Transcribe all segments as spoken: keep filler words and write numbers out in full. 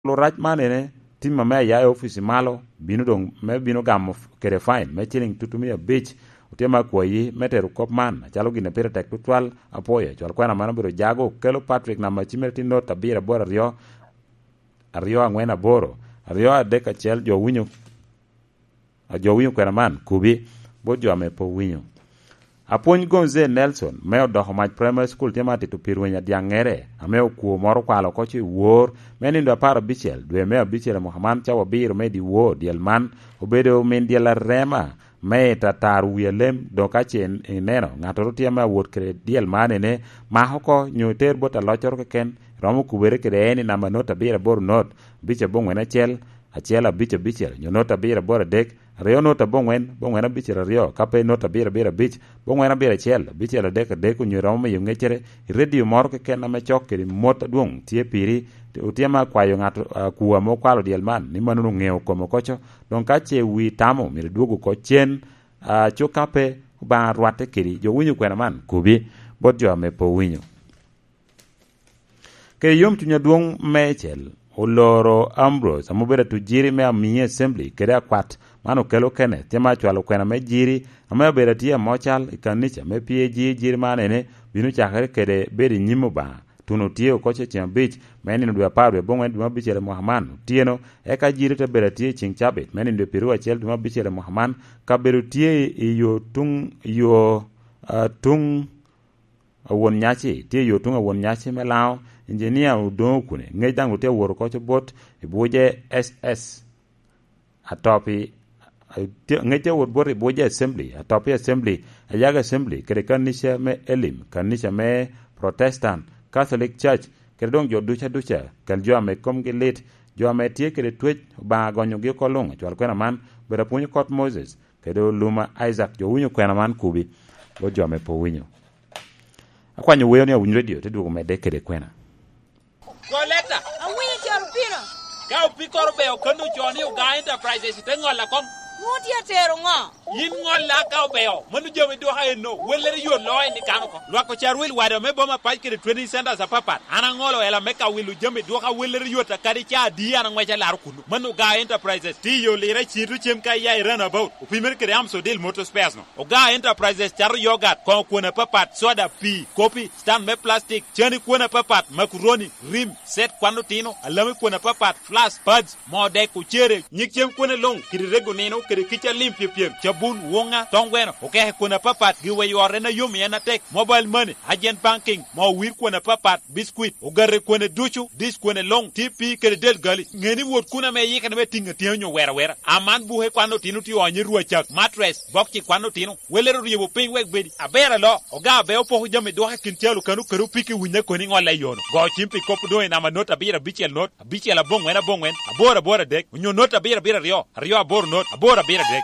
lo rach manene tim me ya office malo binu dong me binu gam kere fine me chiling tutumia beach utema kwa yi meteru kop man chalo gine pere tek tutwal apoye chwal kwa na mano biro jago kelo Patrick na machimerti no tabira bora rio rio angwena boro rio adeka chel jo winyo jo winyo kwa na man kubi bo jo ame po winyo Apony Gonze Nelson meo doho mach primary school tema titu pirwenya diangere ameo kuo moro kwalo kochi wor meni ndo apara bichel dwe meo bichel Muhammad chawa biro medi wo dielman obedo mendiela rema me tatar wielem doka chen neno ngato rutia ma wot kre dielman ene mahoko nyoter bota lochor keken romo kubere kre eni nama nota bira bor not biche bongwena chel achela biche bichel nyonota bira bor dek Rio nota bongwen bongwena bichera rio kape nota bira bira bich bongwena bira chel bichera dek dek nyuro me yungechere radio mor ke ken na chok ke mota duong tie piri utiema kwayo ngato uh, kuwa mo kwalo dielman ni manu ngeo komo kocho don kache wi tamo mi duogo ko chen uh, chokape ba rwate kiri jo winyo kwena man kubi bodjo me po winyo ke yom tunya duong mechel oloro Ambrose amubera tujiri me amie assembly kere akwat mano kelo kene tema chwalo kwena me jiri ama bera tie mochal ikanicha me pie ji jiri manene binu chakere kede beri nyimo ba tuno tie koche chambich meni ndo aparwe bongwen duma bichere Muhammad tieno eka jiri te bera tie ching chabit meni ndo piru achel duma bichere Muhammad ka beru tie yo tung yo uh, tung won nyachi tie yo tung won nyachi me lao engineer udon kune ngai dangu te wor koche bot ibuje S S atopi ngete wor bori boje assembly atopi assembly ayaga assembly kere kanisha me elim kanisha me protestant catholic church kere dong jo ducha ducha kan jo ame kom ge lit jo ame tie kere twech ba gonyo ge kolong chwal kwena man bera punyo kot Moses kere luma Isaac jo winyo kwena man kubi bo jo ame po winyo akwanyo weyo ni awinyo radio te dugo mede kere kwena Goleta awinyo charupino ka upikor be okondo joni uga enterprises tengola kom Mutia tero nga. Yin ngol la ka obeo. Manu jome do ha no. Welere yo loy ni kanu ko. Lwa ko char wil wado me boma paj ke twenty centers a papa. Ana ngolo ela meka wilu jome do ha welere yo ta kari cha di ana ngwacha lar kunu. Manu ga enterprises ti yo lere chiru chem ka ya run about. Upimer ke am so deal motor spares no. O ga enterprises char yogurt ko ko na papa soda pi kopi stand me plastic chani ko na papa macaroni rim set kwano tino alame ko na papa flash pads mo de ku chere nyik chem ko na long kiri rego neno kere kicha limpie piem chabun wonga tongweno okay kuna papat giwe yore na yumi na tek mobile money agent banking mo wir kuna papat biscuit ogare kuna duchu dis kuna long tp kere del gali ngeni wot kuna me yika me tinga tianyo wera wera aman buhe kwano tinu ti onyi ruachak mattress bokchi kwano tinu welero riebo pin weg bedi abera lo oga be opo jame do hakin tialu kanu kanu piki winya koni ngola yono go chimpi kopu do na manota bira bichel not bichel bongwen na bongwen abora bora dek nyo nota bira bira rio rio abor not abora bira dek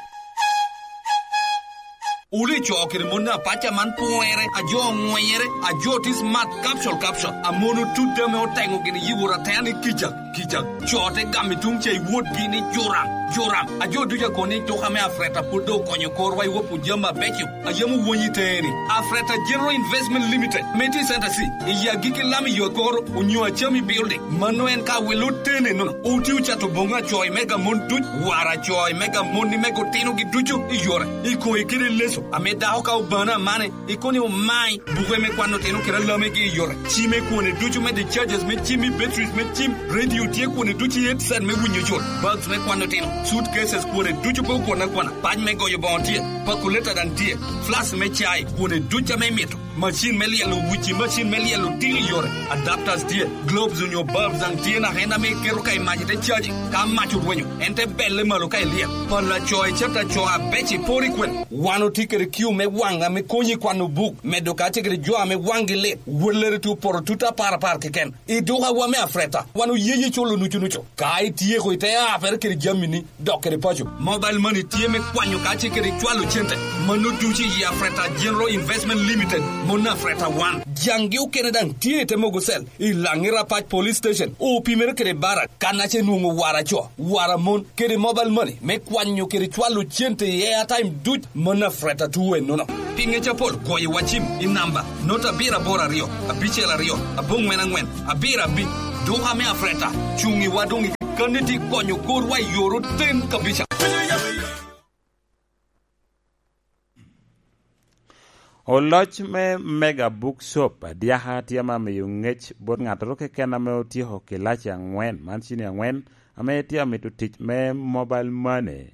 Uli chokir muna pacha man poere ajo ngoyere ajo tis mat capsule capsule amono tutte me otengo gini yibura tani kijak kijak chote gami tumche wood gini joram joram ajo duja koni toka me afreta pudo konyo korwa iwo pujamba bechu ajamu wonyi teni afreta general investment limited meti center si iya giki lami yokoro unyo achami building manoen ka welu tene no uti uchato bonga choy mega mon duj wara choy mega mon ni mego tino gidujo iyora iko ikire les ameda hoka ubana mane ikoni o mai buwe me kwano teno kira lame gi yora chime kone duchu me the charges me chimi batteries me chim radio tie kone duchu headset me wunyo jol bags me kwano teno suitcases kone duchu po kona kwana paj me goyo bontie pakuleta dan tie flash me chai kone ducha me meto machine me lielo wichi machine me lielo tili yora adapters tie globes on your bulbs and tie na hena me kero kai majite charging kam machu wenyo ente belle malo kai liel pala choy chapter choa bechi pori kwen wano tikere kiu me wanga me konyi kwano buk me dokate kere joa me wangi le welere tu poro tuta para par keken e doha wa me afreta wano yeye cholo nuchu nuchu kai tie ko ite afer kere jamini dokere pacho mobile money tie me kwanyo kache kere chwalo chente manu duchi ya afreta general investment limited mona afreta one jangi u kenedan tie te mogosel ilangira pach police station o pimere kere bara kanache nungu wara cho wara mon kere mobile money me kwanyo kere chwalo chente ye time duch mona freta tuwe nono pinge chapol kwa yi wachim in number nota bira bora rio abiche la rio abung mena ngwen abira bi doha me afreta chungi wadongi kaniti konyo korwa yoro ten kabisa. Oloch me mega bookshop diaha tiama me yungech bot ngatro ke kena me otio ke lachi angwen man chini angwen ame tia me to teach me mobile money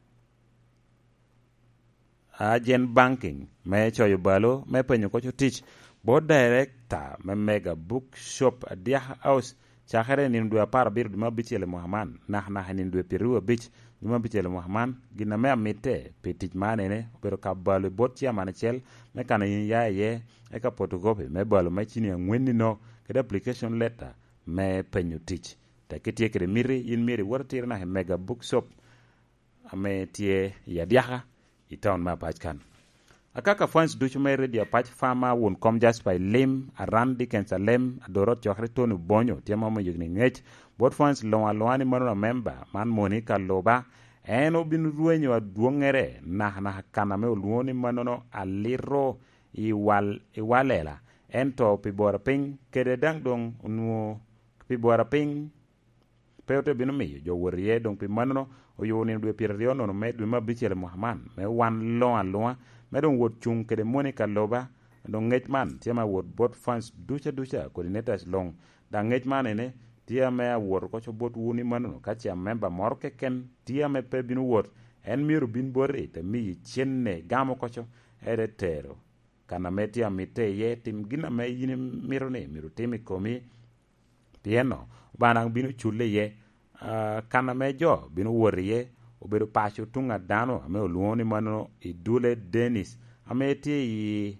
agent banking me choyo balo me penyo ko teach bot director me mega bookshop diaha house chakere ni ndua para bir duma bichele muhammad nah nah ni ndua piru bich duma bichele muhammad gina me amite petit manene pero kabalo bot chia manachel me kana ya ye e ka photocopy me balo me chini ngweni no ke application letter me penyo teach ta ketie kre miri in miri wartir na mega bookshop ame tie ya diaha i town ma pachkan akaka fans duchu me radio pach fama won kom just by lim aran dickens alem adorot chokre tonu bonyo tiama mo yigni ngech bot fans lo alwani mano member man monica loba en obin ruenyo aduongere na na kana me oluoni manono aliro iwal iwalela ento pibora ping kede dang dong nuo pibora ping peote binu mi jo worie dong pi manono oyoni dwe pirio no me dwe mabichele muhammad me wan lo alwa me don wot chung kede monica loba dong ngech man tiama wot bot fans ducha ducha coordinators long da ngech man ene tia me awor ko cho bot wuni manono ka chia member mor ke ken tia me pe binu wot en miru bin bore te mi chenne gamo ko cho ere tero kana metia mite ye tim gina me yini miru ne miru timi komi pieno banang binu chule ye uh, kana me jo binu wori ye obedo pacho tunga dano ame oluoni manono idule Dennis ame tie i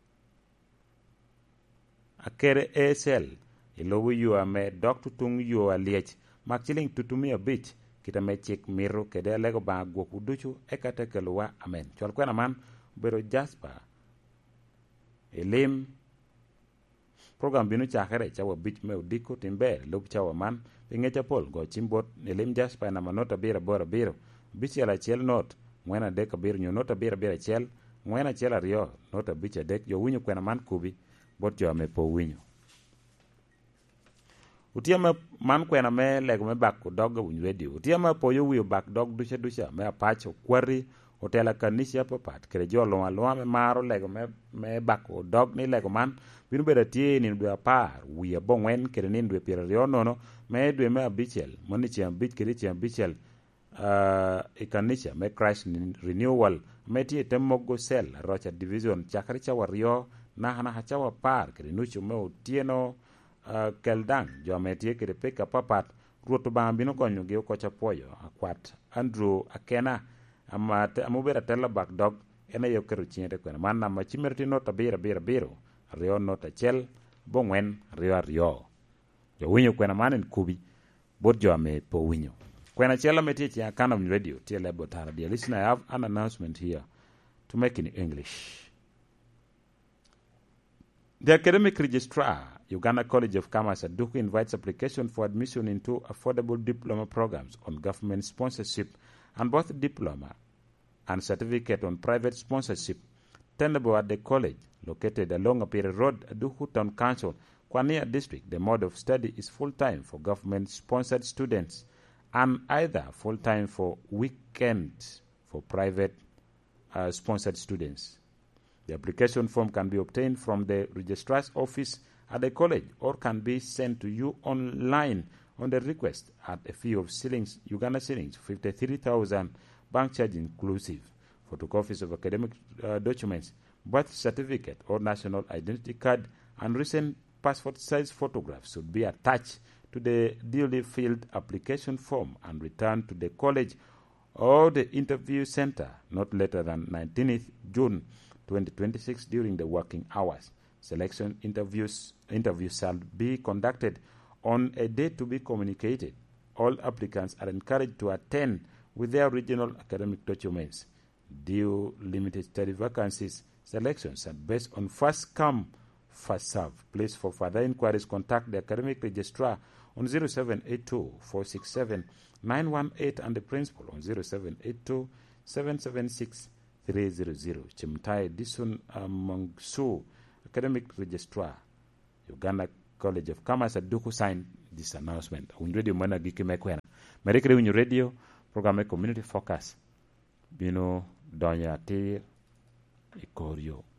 akere esel ilowu yu ame doctor tung yu aliech makiling tutumi a bich kita me chik miru kede lego ba gwoku duchu ekate kelwa amen chol kwena man bero Jasper elim program binu chakere chawa bich me udiko timber lub chawa man pingecha pol go chimbot elim Jasper na manota bira bora biro bich yala chel not mwena deka bir nyo nota bira bira chel mwena chela rio nota bicha dek yo winyo kwena man kubi bot yo ame po winyo utiama man kwena me lego me bak dog win radio utiama po yo wi bak dog ducha ducha me apacho kwari hotela kanisia papat kre jolo alo me maro lego me me bak dog ni lego man binu beda tie ni dwe par wi abongwen kre ni dwe pira rio nono me dwe me abichel moni chiam bich kre chiam bichel uh ikanisha me crash renewal me tie temogo sel rocha division chakri cha wario na hana hachawa par kre nuchu me utieno Uh, keldang jo metie kede peka papat ruoto bambino gonyo gi ko chapoyo akwat Andrew Akena amate amubera tella back dog ena yo kero chiende kwena manna ma chimerti nota bira bira biro rio nota chel bongwen rio rio jo winyo kwena manen kubi bot jo ame po winyo kwena chela metie chia kana on radio tie lebo tara dear listener. I have an announcement here to make in English. The academic registrar, Uganda College of Commerce at Duku, invites application for admission into affordable diploma programs on government sponsorship and both diploma and certificate on private sponsorship tenable at the college located along Apire Road, Duku Town Council, Kwania District. The mode of study is full-time for government-sponsored students and either full-time for weekends for private uh, sponsored students. The application form can be obtained from the registrar's office at the college or can be sent to you online on the request at a fee of shillings, Uganda shillings, fifty-three thousand, bank charge inclusive. Photocopies of academic uh, documents, birth certificate or national identity card, and recent passport-size photographs should be attached to the duly filled application form and returned to the college or the interview center not later than nineteenth June twenty twenty-six during the working hours. Selection interviews interviews shall be conducted on a date to be communicated. All applicants are encouraged to attend with their original academic documents. Due limited study vacancies, selections are based on first come, first serve. Please, for further inquiries, contact the academic registrar on zero seven eight two, four six seven, nine one eight and the principal on zero seven eight two, seven seven six, three zero zero. Chimtai Dison Mangsu, academic registrar, Uganda College of Commerce at Duku, signed this announcement. Un radio mana giki me kwena. Mere kre un radio program community focus. Bino donya tir ikorio